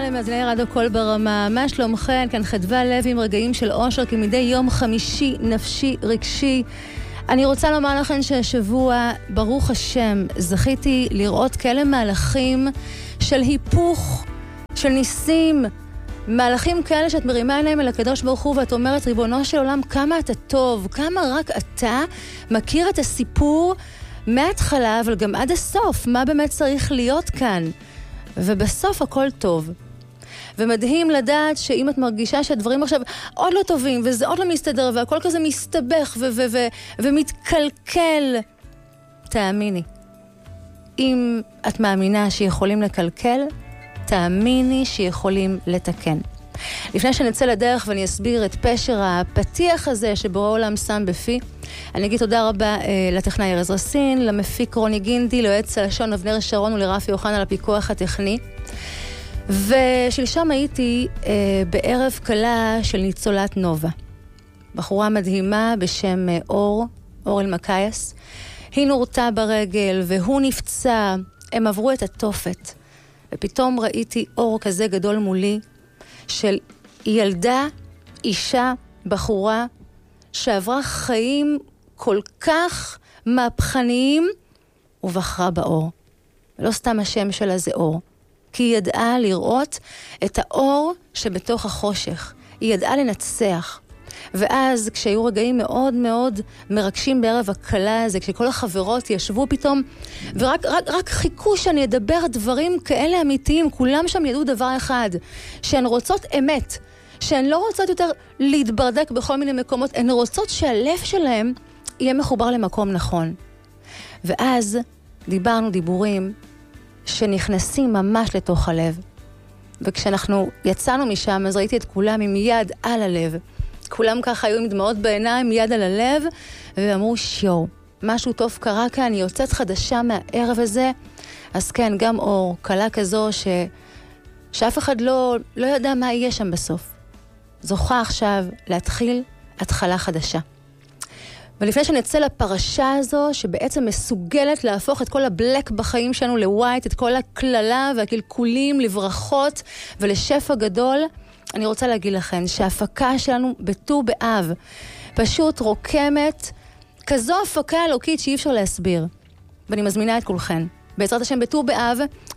למאזיני רדיו קול ברמה, מה שלומכם? כאן חדווה לוי עם רגעים של אושר כמדי יום חמישי, נפשי, רגשי. אני רוצה לומר לכם שהשבוע, ברוך השם, זכיתי לראות כאלה מהלכים של היפוך, של ניסים, מהלכים כאלה שאת מרימה עיניים אל הקדוש ברוך הוא ואת אומרת, ריבונו של עולם, כמה אתה טוב, כמה רק אתה מכיר את הסיפור מההתחלה, אבל גם עד הסוף, מה באמת צריך להיות כאן. ובסוף הכל טוב. ומדהים לדעת שאם את מרגישה שהדברים עכשיו עוד לא טובים, וזה עוד לא מסתדר, והכל כזה מסתבך ומתקלקל, תאמיני. אם את מאמינה שיכולים לקלקל, תאמיני שיכולים לתקן. לפני שנצא לדרך ואני אסביר את פשר הפתיח הזה שבורא עולם שם בפי, אני אגיד תודה רבה לטכנאי ארז רסין, למפיק רוני גינדי, ליועץ הלשון אבנר שרון ולרפי אוחנה על הפיקוח הטכני. ושלשום הייתי בערב קלה של ניצולת נובה. בחורה מדהימה בשם אור אלמקייס. היא נורתה ברגל והוא נפצע, הם עברו את התופת. ופתאום ראיתי אור כזה גדול מולי של ילדה, אישה, בחורה, שעברה חיים כל כך מהפכניים ובחרה באור. ולא סתם השם שלה זה אור. כי היא ידעה לראות את האור שבתוך החושך. היא ידעה לנצח. ואז כשהיו רגעים מאוד מאוד מרגשים בערב הקלה הזה, כשכל החברות ישבו פתאום, ורק חיכו שאני אדבר דברים כאלה אמיתיים, כולם שם ידעו דבר אחד, שהן רוצות אמת, שהן לא רוצות יותר להתברדק בכל מיני מקומות, הן רוצות שהלב שלהן יהיה מחובר למקום נכון. ואז דיברנו דיבורים שנכנסים ממש לתוך הלב. וכשאנחנו יצאנו משם, אז ראיתי את כולם עם יד על הלב. כולם ככה היו עם דמעות בעיניים, יד על הלב, ואמרו, שיו, משהו טוב קרה כאן, אני יוצאת חדשה מהערב הזה. אז כן, גם אור, קלה כזו שאף אחד לא ידע מה יהיה שם בסוף. זוכה עכשיו להתחיל התחלה חדשה. ולפני שנצא לפרשה הזו, שבעצם מסוגלת להפוך את כל הבלק בחיים שלנו לווייט, את כל הכללה והקלקולים לברכות ולשפע גדול, אני רוצה להגיד לכם שההפקה שלנו בט"ו באב פשוט רוקמת, כזו הפקה אלוקית שאי אפשר להסביר. ואני מזמינה את כולכם. בעזרת השם בט"ו באב,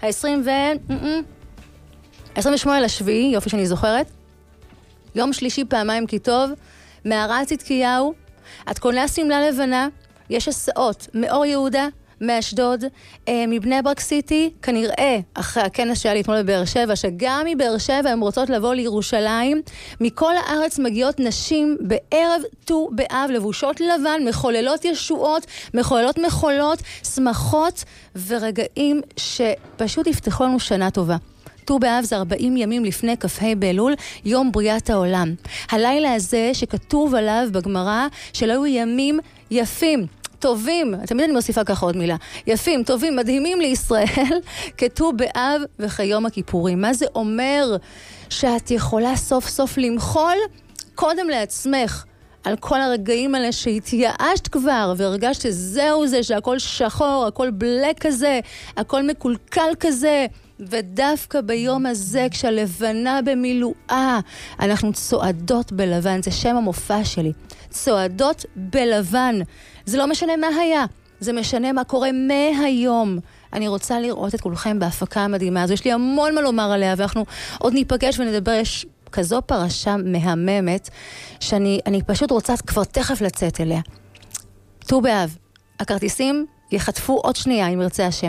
ה-28 לשביעי, יופי שאני זוכרת, יום שלישי פעמיים כי טוב, מערת צדקיהו, את קונה סמלה לבנה, יש הסעות מאור יהודה, מאשדוד, מבני ברק סיטי, כנראה אחרי הכנס שהיה לי אתמול בבאר שבע, שגם מבאר שבע הן רוצות לבוא לירושלים, מכל הארץ מגיעות נשים בערב ט"ו באב, לבושות לבן, מחוללות ישועות, מחוללות מחולות, שמחות ורגעים שפשוט יפתחו לנו שנה טובה. ט"ו באב זה 40 ימים לפני כ"ה באלול, יום בריאת העולם. הלילה הזה שכתוב עליו בגמרא שלא היו ימים יפים, טובים, תמיד אני מוסיפה ככה עוד מילה, יפים, טובים, מדהימים לישראל, כט"ו באב וכיום הכיפורים. מה זה אומר? שאת יכולה סוף סוף למחול קודם לעצמך על כל הרגעים האלה שהתייאשת כבר והרגשת שזהו זה, שהכל שחור, הכל בלק כזה, הכל מקולקל כזה. ודווקא ביום הזה, כשהלבנה במילואה, אנחנו צועדות בלבן, זה שם המופע שלי. צועדות בלבן. זה לא משנה מה היה, זה משנה מה קורה מהיום. אני רוצה לראות את כולכם בהפקה המדהימה הזו. יש לי המון מה לומר עליה, ואנחנו עוד ניפגש ונדבר. יש כזו פרשה מהממת, שאני פשוט רוצה כבר תכף לצאת אליה. ט"ו באב, הכרטיסים יחטפו עוד שנייה, אם ירצה השם.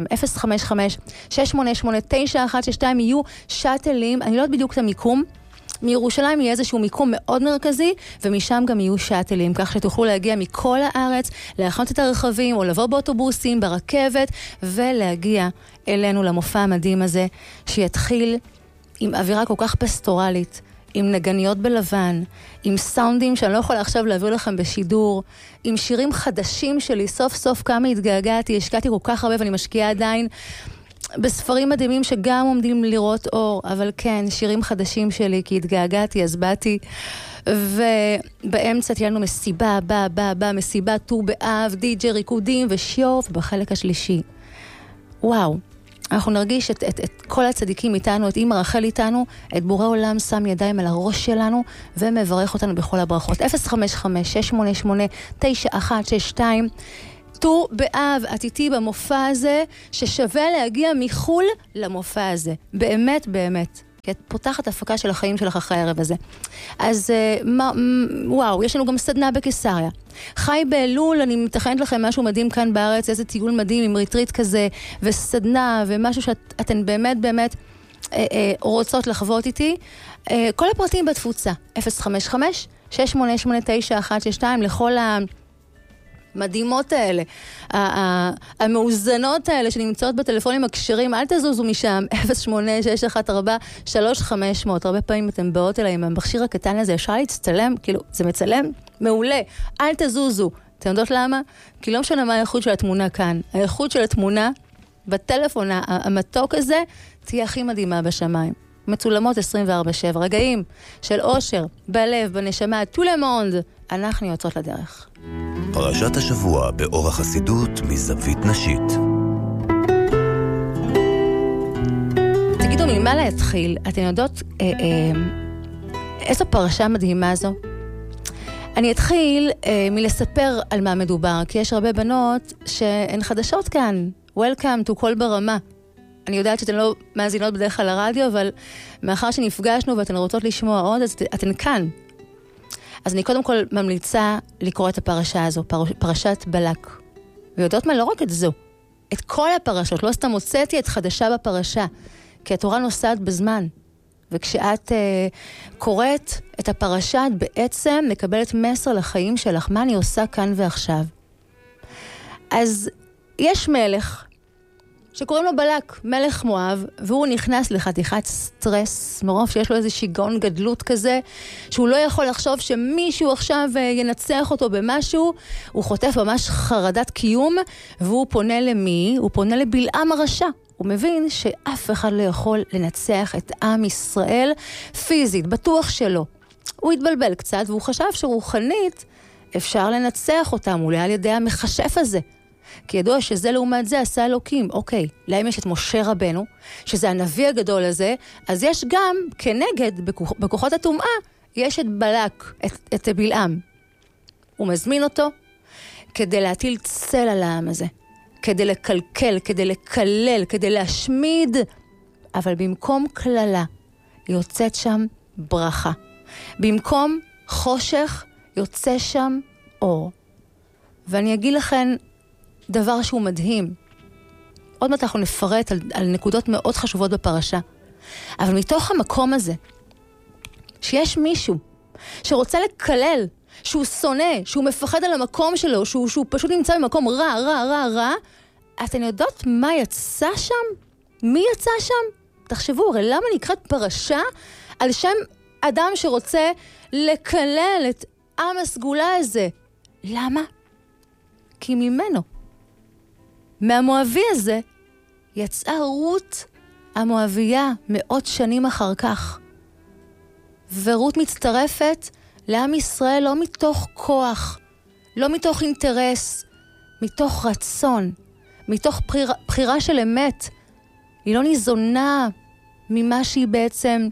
055-688-9162 יהיו שאטלים, אני לא יודעת בדיוק את המיקום, מירושלים יהיה איזשהו מיקום מאוד מרכזי, ומשם גם יהיו שאטלים, כך שתוכלו להגיע מכל הארץ, להכנות את הרכבים, או לבוא באוטובוסים, ברכבת, ולהגיע אלינו למופע המדהים הזה, שיתחיל עם אווירה כל כך פסטורלית, עם נגניות בלבן, עם סאונדים שאני לא יכולה עכשיו להעביר לכם בשידור, עם שירים חדשים שלי, סוף סוף כמה התגעגעתי, השקעתי כל כך הרבה ואני משקיעה עדיין בספרים מדהימים שגם עומדים לראות אור, אבל כן, שירים חדשים שלי, כי התגעגעתי, אז באתי, ובאמצע תהיה לנו מסיבה, מסיבה ט"ו באב, די.ג'יי ריקודים ושיוף בחלק השלישי. וואו, אנחנו נרגיש את כל הצדיקים איתנו, את אמא רחל איתנו, את בורא עולם שם ידיים על הראש שלנו, ומברך אותנו בכל הברכות. 055-688-9162. ט"ו באב, את איתי במופע הזה, ששווה להגיע מחול למופע הזה. באמת, באמת. כי את פותחת הפקה של החיים שלך אחרי הערב הזה. אז וואו, יש לנו גם סדנה בקיסריה. חי באלול, אני מתכנת לכם משהו מדהים כאן בארץ, איזה טיול מדהים עם ריטריט כזה, וסדנה, ומשהו שאתן באמת באמת רוצות לחוות איתי. כל הפרטים בתפוצה, 055-688-9162, לכל המדהימות האלה, המאוזנות האלה שנמצאות בטלפונים הכשרים, אל תזוזו משם, 08614-3500, הרבה פעמים אתם באות אליי עם המכשיר הקטן הזה, אפשר להצטלם, כאילו, זה מצלם מעולה, אל תזוזו. אתם יודעות למה? כי לא משנה מה האיכות של התמונה כאן, האיכות של התמונה בטלפון המתוק הזה, תהיה הכי מדהימה בשמיים. מצולמות 24/7, רגעים של אושר, בלב, בנשמה, tout le monde, אנחנו יוצאות לדרך. פרשת השבוע באור החסידות מזווית נשית. תגידו, ממה להתחיל? אתן יודעות איזו פרשה מדהימה זו? אני אתחיל מלספר על מה מדובר, כי יש הרבה בנות שהן חדשות כאן. Welcome to כל ברמה. אני יודעת שאתן לא מאזינות בדרך כלל לרדיו, אבל מאחר שנפגשנו ואתן רוצות לשמוע עוד, אז אתן כאן. אז אני קודם כל ממליצה לקרוא את הפרשה הזו, פרשת בלק. ויודעות מה? לא רק את זו, את כל הפרשות, לא סתם הוצאתי את חדשה בפרשה, כי התורה נוסעת בזמן. וכשאת קוראת את הפרשה, את בעצם מקבלת מסר לחיים שלך, מה אני עושה כאן ועכשיו. אז יש מלך, שקוראים לו בלק, מלך מואב, והוא נכנס לחתיכת סטרס, מרוב שיש לו איזה שיגעון גדלות כזה, שהוא לא יכול לחשוב שמישהו עכשיו ינצח אותו במשהו, הוא חוטף ממש חרדת קיום, והוא פונה למי? הוא פונה לבלעם הרשע. הוא מבין שאף אחד לא יכול לנצח את עם ישראל פיזית, בטוח שלא. הוא התבלבל קצת, והוא חשב שרוחנית אפשר לנצח אותם, אולי על ידי המחשף הזה. כי ידוע שזה לעומת זה עשה אלוקים. אוקיי, להם יש את משה רבנו, שזה הנביא הגדול הזה, אז יש גם כנגד, בכוחות הטומאה, יש את בלק, את בלעם. הוא מזמין אותו כדי להטיל צל על העם הזה, כדי לקלקל, כדי לקלל, כדי להשמיד, אבל במקום כללה יוצאת שם ברכה. במקום חושך יוצא שם אור. ואני אגיד לכם דבר שהוא מדהים. עוד מעט אנחנו נפרט על נקודות מאוד חשובות בפרשה. אבל מתוך המקום הזה, שיש מישהו שרוצה לקלל, שהוא שונא, שהוא מפחד על המקום שלו, שהוא פשוט נמצא במקום רע, רע, רע, רע, אתן יודעות מה יצא שם? מי יצא שם? תחשבו, הרי למה נקראת פרשה על שם אדם שרוצה לקלל את עם הסגולה הזה? למה? כי ממנו, מהמואבי הזה, יצאה רות המואביה מאות שנים אחר כך. ורות מצטרפת לעם ישראל לא מתוך כוח, לא מתוך אינטרס, מתוך רצון, מתוך בחירה של אמת. היא לא ניזונה ממה שהיא בעצם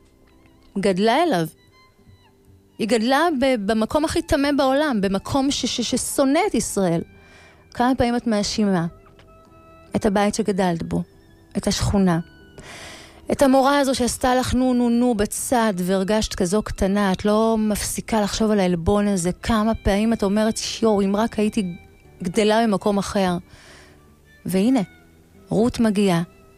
גדלה אליו. היא גדלה במקום הכי טמא בעולם, במקום ששונא את ישראל. כמה פעמים את מאשימה את הבית שגדלת בו, את השכונה, את המורה הזו שעשתה לך נו בצד והרגשת כזו קטנה, את לא מפסיקה לחשוב על העלבון הזה, כמה פעמים את אומרת, אם רק הייתי גדלה במקום אחר. והנה, רות מגיעה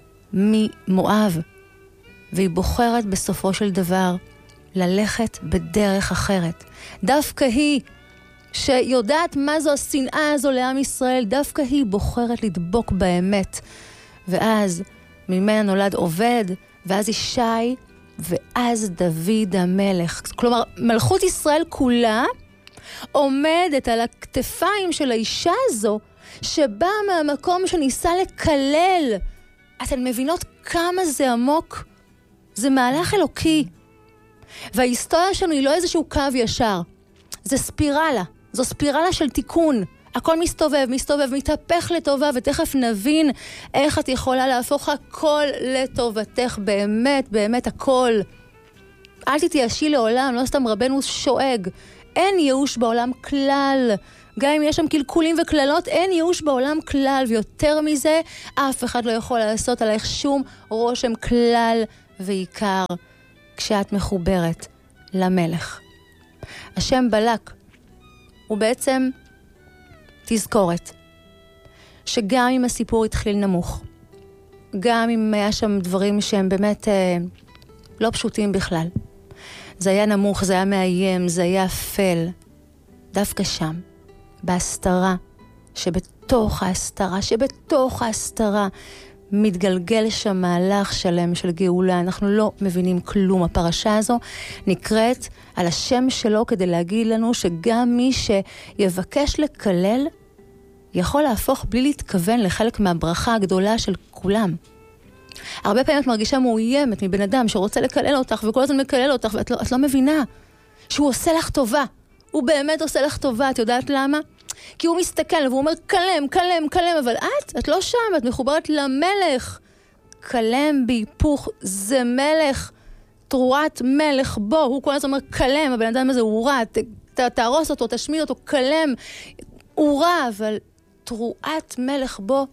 ממואב, והיא בוחרת בסופו של דבר ללכת בדרך אחרת. דווקא היא, שיודעת מה זו השנאה הזו לעם ישראל, דווקא היא בוחרת לדבוק באמת. ואז ממנה נולד עובד, ואז ישי, ואז דוד המלך. כלומר, מלכות ישראל כולה עומדת על הכתפיים של האישה הזו, שבאה מהמקום שניסה לקלל. אתן מבינות כמה זה עמוק? זה מהלך אלוקי. וההיסטוריה שלנו היא לא איזשהו קו ישר. זה ספירלה. זו ספירלה של תיקון. הכל מסתובב, מתהפך לטובה, ותכף נבין איך את יכולה להפוך הכל לטובתך, באמת, באמת הכל. אל תתייאשי לעולם, לא סתם רבנו שואג. אין ייאוש בעולם כלל. גם אם יש שם קלקולים וכללות, אין ייאוש בעולם כלל, ויותר מזה, אף אחד לא יכול לעשות עלייך שום רושם כלל ועיקר, כשאת מחוברת למלך. השם בלק הוא בעצם תזכורת, שגם אם הסיפור התחיל נמוך, גם אם היה שם דברים שהם באמת לא פשוטים בכלל, זה היה נמוך, זה היה מאיים, זה היה אפל, דווקא שם, בהסתרה, שבתוך ההסתרה, מתגלגל שם מהלך שלם של גאולה. אנחנו לא מבינים כלום. הפרשה הזו נקראת על השם שלו כדי להגיד לנו שגם מי שיבקש לקלל, יכול להפוך בלי להתכוון לחלק מהברכה הגדולה של כולם. הרבה פעמים את מרגישה מאוימת מבן אדם שרוצה לקלל אותך, וכל הזמן מקלל אותך, ואת לא מבינה שהוא עושה לך טובה. הוא באמת עושה לך טובה. את יודעת למה? כי הוא מסתכל והוא אומר, קלם, אבל את לא שם, את מחוברת למלך. קלם בהיפוך, זה מלך, תרועת מלך בו. הוא כל הזמן אומר, קלם, הבן אדם הזה הוא רע, תהרוס אותו, תשמיד אותו, קלם, הוא רע, אבל תרועת מלך בו.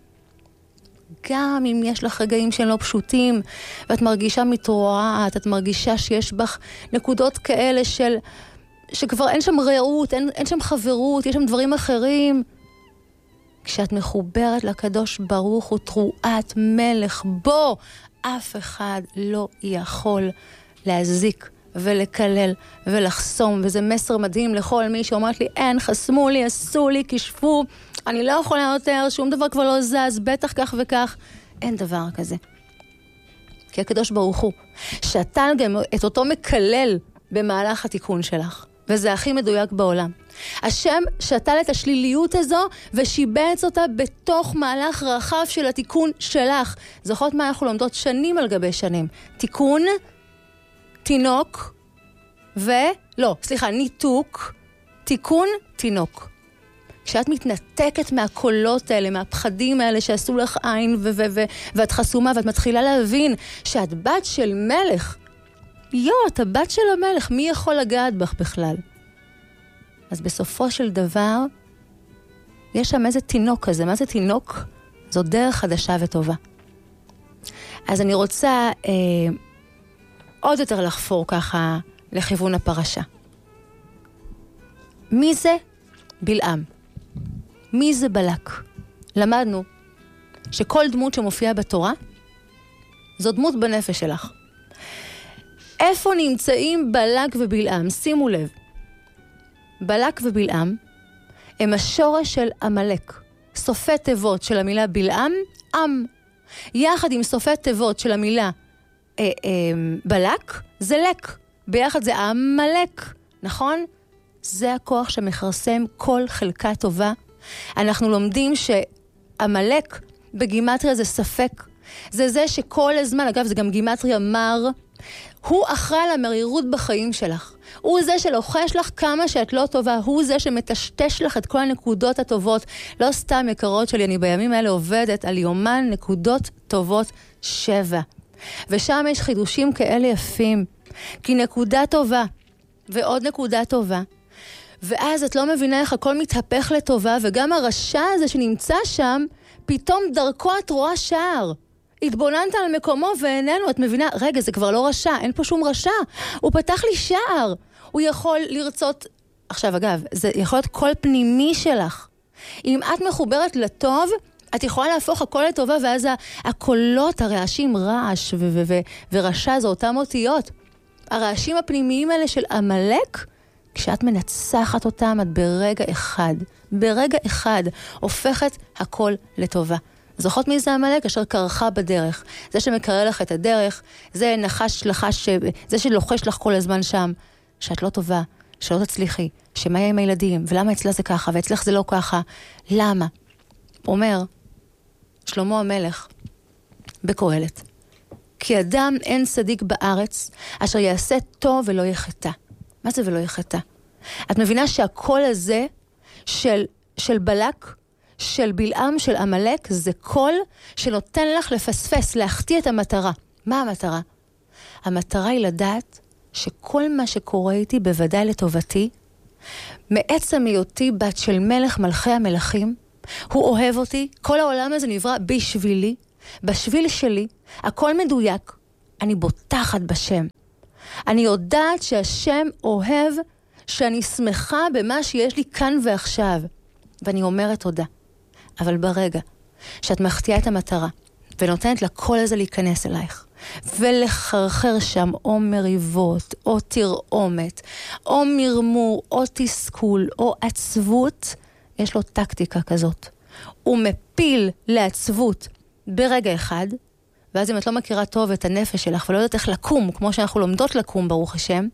גם אם יש לך רגעים שהם לא פשוטים, ואת מרגישה מתרועעת, את מרגישה שיש בך נקודות כאלה שכבר אין שם רעות, אין שם חברות, יש שם דברים אחרים. כשאת מחוברת לקדוש ברוך הוא, תרועת מלך בו, אף אחד לא יכול להזיק ולקלל ולחסום. וזה מסר מדהים לכל מי שאומרת לי, אין, חסמו לי, עשו לי, כשפו, אני לא יכולה יותר, שום דבר כבר לא זז, בטח כך וכך. אין דבר כזה. כי הקדוש ברוך הוא שתל גם את אותו מקלל במהלך התיקון שלך. וזה הכי מדויק בעולם. השם שתל את השליליות הזו ושיבץ אותה בתוך מהלך רחב של התיקון שלך. זוכרות מה אנחנו לומדות שנים על גבי שנים? תיקון, תינוק, ניתוק, תיקון, תינוק. כשאת מתנתקת מהקולות האלה, מהפחדים האלה שעשו לך עין ואת חסומה, ואת מתחילה להבין שאת בת של מלך, את הבת של המלך, מי יכול לגעת בך בכלל? אז בסופו של דבר, יש שם איזה תינוק כזה. מה זה תינוק? זו דרך חדשה וטובה. אז אני רוצה עוד יותר לחפור ככה לכיוון הפרשה. מי זה בלעם? מי זה בלק? למדנו שכל דמות שמופיעה בתורה, זו דמות בנפש שלך. איפה נמצאים בלק ובלעם? שימו לב. בלק ובלעם הם השורש של עמלק. סופי תיבות של המילה בלעם, עם. יחד עם סופי תיבות של המילה בלק, זה לק. ביחד זה עמלק, נכון? זה הכוח שמחרסם כל חלקה טובה. אנחנו לומדים שעמלק בגימטריה זה ספק. זה שכל הזמן, אגב זה גם גימטריה מר, הוא אחראי על המרירות בחיים שלך. הוא זה שלוחש לך כמה שאת לא טובה. הוא זה שמטשטש לך את כל הנקודות הטובות. לא סתם יקרות שלי, אני בימים האלה עובדת על יומן נקודות טובות 7. ושם יש חידושים כאלה יפים. כי נקודה טובה ועוד נקודה טובה. ואז את לא מבינה איך הכל מתהפך לטובה, וגם הרשע הזה שנמצא שם, פתאום דרכו את רואה שער. התבוננת על מקומו ואיננו, את מבינה, רגע, זה כבר לא רשע, אין פה שום רשע. הוא פתח לי שער. הוא יכול לרצות, עכשיו אגב, זה יכול להיות כל פנימי שלך. אם את מחוברת לטוב, את יכולה להפוך הכל לטובה, ואז הקולות, הרעשים, רעש ורשע, זה אותם אותיות. הרעשים הפנימיים האלה של עמלק, כשאת מנצחת אותם, את ברגע אחד, הופכת הכל לטובה. זוכות מי זה עמלק? אשר קרחה בדרך. זה שמקרא לך את הדרך, זה זה שלוחש לך כל הזמן שם, שאת לא טובה, שלא תצליחי, שמה יהיה עם הילדים, ולמה אצלה זה ככה, ואצלך זה לא ככה. למה? אומר שלמה המלך בקהלת, כי אדם אין צדיק בארץ, אשר יעשה טוב ולא יחטא. מה זה ולא יחטא? את מבינה שהקול הזה של של בלק, של בלעם, של עמלק, זה קול שנותן לך לפספס, להחטיא את המטרה. מה המטרה? המטרה היא לדעת שכל מה שקורה איתי בוודאי לטובתי, מעצם היותי בת של מלך מלכי המלכים, הוא אוהב אותי, כל העולם הזה נברא בשבילי, בשביל שלי, הכל מדויק, אני בוטחת בשם. אני יודעת שהשם אוהב, שאני שמחה במה שיש לי כאן ועכשיו, ואני אומרת תודה. אבל ברגע שאת מחטיאה את המטרה, ונותנת לקול הזה להיכנס אלייך, ולחרחר שם או מריבות, או תרעומת, או מרמור, או תסכול, או עצבות, יש לו טקטיקה כזאת. הוא מפיל לעצבות ברגע אחד, ואז אם את לא מכירה טוב את הנפש שלך, ולא יודעת איך לקום, כמו שאנחנו לומדות לקום, ברוך השם,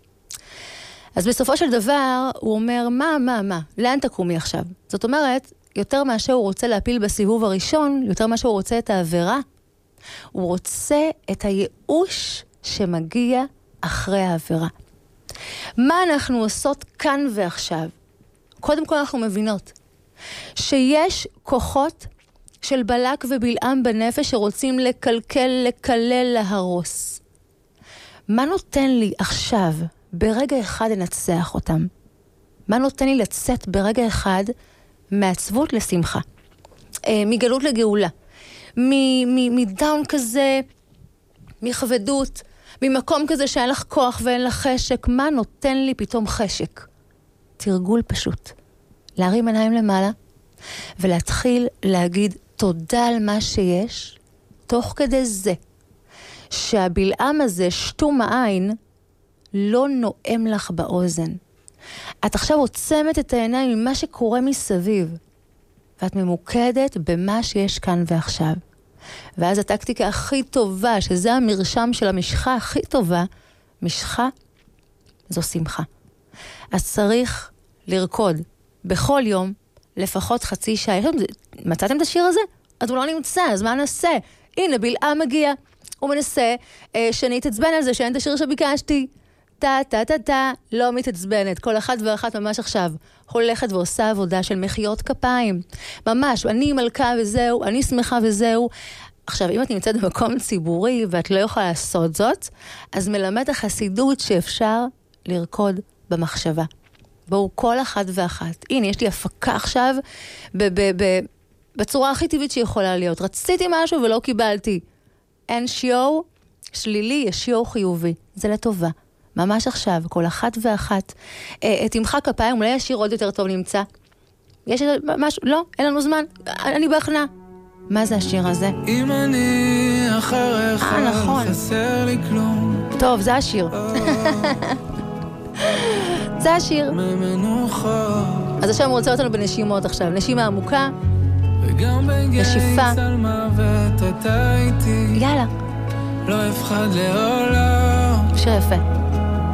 אז בסופו של דבר, הוא אומר, מה? לאן תקומי עכשיו? זאת אומרת, יותר מאשר הוא רוצה להפיל בסיבוב הראשון, יותר מאשר הוא רוצה את העבירה, הוא רוצה את הייאוש שמגיע אחרי העבירה. מה אנחנו עושות כאן ועכשיו? קודם כל אנחנו מבינות שיש כוחות של בלק ובלעם בנפש שרוצים לקלקל, לקלל, להרוס. מה נותן לי עכשיו ברגע אחד לנצח אותם? מה נותן לי לצאת ברגע אחד מעצבות לשמחה? מגלות לגאולה. מדאון כזה, מכבדות, ממקום כזה שאין לך כוח ואין לך חשק. מה נותן לי פתאום חשק? תרגול פשוט. להרים עיניים למעלה, ולהתחיל להגיד תודה על מה שיש, תוך כדי זה, שהבלעם הזה, שטום העין, לא נועם לך באוזן. את עכשיו עוצמת את העיניים ממה שקורה מסביב, ואת ממוקדת במה שיש כאן ועכשיו. ואז הטקטיקה הכי טובה, שזה המרשם של המשחה הכי טובה, משחה זו שמחה. אז צריך לרקוד בכל יום, לפחות חצי שעה. מצאתם את השיר הזה? אז הוא לא נמצא, אז מה נעשה? הנה, בלעם מגיע. הוא מנסה שאני תצבן על זה, שאין את השיר שביקשתי. טה, לא מתעצבנת. כל אחד ואחת ממש עכשיו הולכת ועושה עבודה של מחיאות כפיים. ממש, אני מלכה וזהו, אני שמחה וזהו. עכשיו, אם את נמצאת במקום ציבורי ואת לא יכולה לעשות זאת, אז מלמד החסידות שאפשר לרקוד במחשבה. בואו כל אחד ואחת. הנה, יש לי הפקה עכשיו בצורה הכי טבעית שיכולה להיות. רציתי משהו ולא קיבלתי. אין שיעור שלילי, יש שיעור חיובי. זה לטובה. ממש עכשיו, כל אחת ואחת. תמחא כפיים, אולי השיר עוד יותר טוב נמצא. יש משהו? לא, אין לנו זמן. אני בהכנעה. מה זה השיר הזה? אם אני אחריך, נכון. חסר לי כלום. טוב, זה השיר. זה השיר. ממנוחה. אז עכשיו רוצה אותנו בנשימות עכשיו. נשימה עמוקה. וגם נשיפה. בגיא מוות אתה איתי. יאללה. לא אפחד לעולם. שיר יפה.